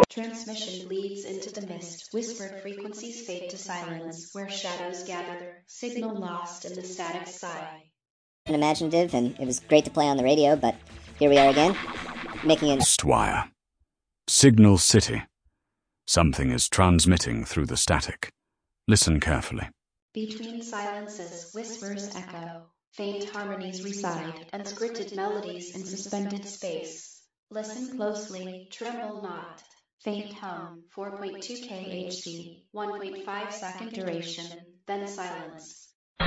Transmission bleeds into the mist, whispered frequencies fade to silence, where shadows gather, signal lost in the static sky. Imaginative, and it was great to play on the radio, but here we are again, making it. Wire. Signal City. Something is transmitting through the static. Listen carefully. Between silences, whispers echo, faint harmonies reside, unscripted melodies in suspended space. Listen closely, tremble not. Faint hum, 4.2 kHz, 1.5 second duration, then silence.